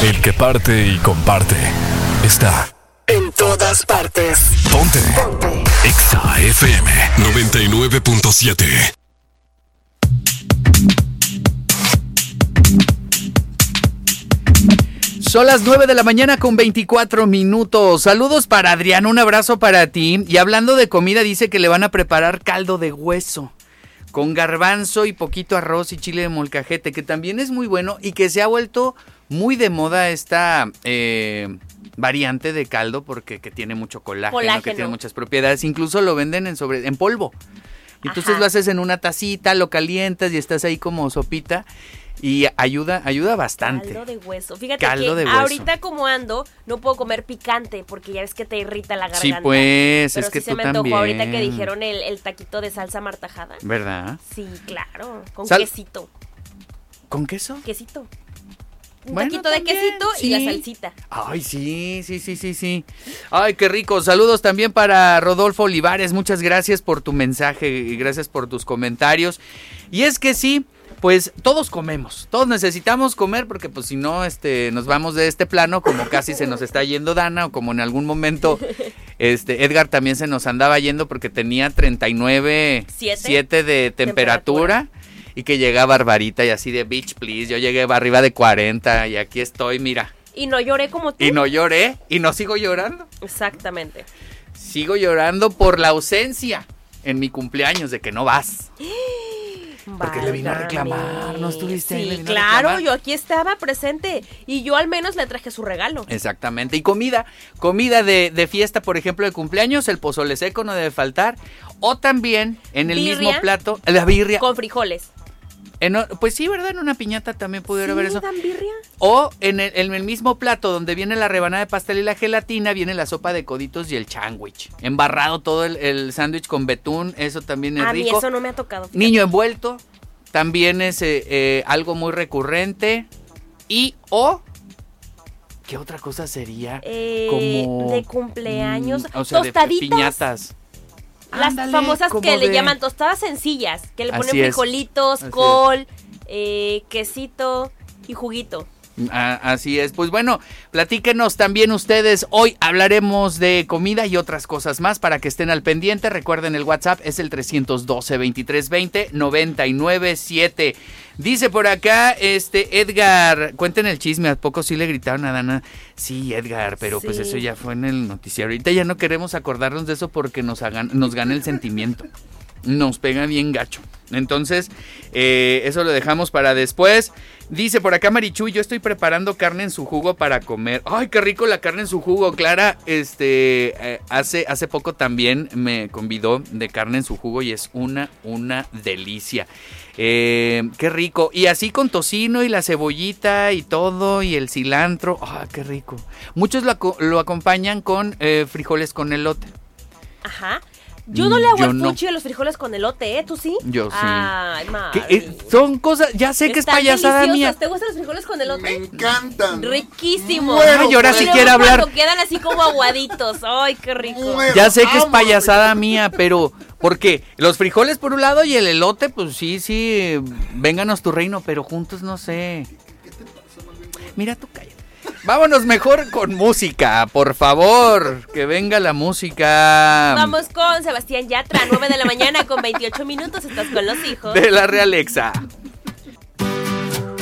El que parte y comparte está en todas partes. Ponte. Exa FM 99.7. Son las 9 de la mañana con 24 minutos. Saludos para Adrián, un abrazo para ti. Y hablando de comida, dice que le van a preparar caldo de hueso con garbanzo y poquito arroz y chile de molcajete, que también es muy bueno y que se ha vuelto muy de moda esta variante de caldo porque que tiene mucho colágeno, que tiene muchas propiedades. Incluso lo venden en polvo. Entonces lo haces en una tacita, lo calientas y estás ahí como sopita. Y ayuda bastante. Caldo de hueso. Fíjate que ahorita como ando, no puedo comer picante porque ya ves que te irrita la garganta. Sí, pues, pero es que sí tú se me antojó también. ahorita que dijeron el taquito de salsa martajada. ¿Verdad? Sí, claro, con quesito. ¿Con queso? Quesito. Un Bueno, taquito también, de quesito sí. y la salsita. Ay, sí. Ay, qué rico. Saludos también para Rodolfo Olivares. Muchas gracias por tu mensaje y gracias por tus comentarios. Y es que sí, pues todos comemos, todos necesitamos comer porque pues si no nos vamos de este plano como casi se nos está yendo Dana o como en algún momento Edgar también se nos andaba yendo porque tenía 39.7 de temperatura y que llega Barbarita y así de bitch please, yo llegué arriba de 40 y aquí estoy, mira. Y no lloré como tú. Y no lloré y no sigo llorando. Exactamente. Sigo llorando por la ausencia en mi cumpleaños de que no vas. Porque le vino a reclamar, ¿no estuviste ahí? Sí, claro, yo aquí estaba presente y yo al menos le traje su regalo. Exactamente, y comida de fiesta, por ejemplo, de cumpleaños, el pozole seco no debe faltar, o también en el mismo plato, la birria. Con frijoles. Pues sí, ¿verdad? En una piñata también pudiera haber eso. ¿Dan birria? O en el mismo plato donde viene la rebanada de pastel y la gelatina, viene la sopa de coditos y el sándwich. Embarrado todo el sándwich con betún, eso también es rico. A mí eso no me ha tocado. Fíjate. Niño envuelto, también es algo muy recurrente. ¿Qué otra cosa sería? Como de cumpleaños. o sea, tostaditas. De piñatas. Las Ándale, famosas que le llaman tostadas sencillas, que le ponen frijolitos, col, quesito y juguito. Así es, pues bueno, platíquenos también ustedes, hoy hablaremos de comida y otras cosas más para que estén al pendiente, recuerden el WhatsApp es el 312-2320-997, dice por acá, Edgar, cuenten el chisme, ¿a poco sí le gritaron a Dana? Sí, Edgar, pero pues eso ya fue en el noticiario, ahorita ya no queremos acordarnos de eso porque nos gana el sentimiento. Nos pega bien gacho. Entonces, eso lo dejamos para después. Dice por acá Marichu, yo estoy preparando carne en su jugo para comer. ¡Ay, qué rico la carne en su jugo! Clara, hace poco también me convidó de carne en su jugo y es una delicia. Qué rico. Y así con tocino y la cebollita y todo y el cilantro. ¡Ay, qué rico! Muchos lo acompañan con frijoles con elote. Ajá. Yo no le hago el fuchi a los frijoles con elote, ¿Tú sí? Yo sí. Ay, son cosas, ya sé que es payasada mía. ¿Te gustan los frijoles con elote? Me encantan. Riquísimo. Bueno, y ahora sí quiere hablar. Cuando quedan así como aguaditos. Ay, qué rico. Ya sé que es payasada mía, pero porque los frijoles por un lado y el elote, pues sí, vénganos tu reino, pero juntos no sé. Mira, tú cállate. Vámonos mejor con música, por favor, que venga la música. Vamos con Sebastián Yatra, 9 de la mañana con 28 minutos, estás con los hijos de la Real Exa.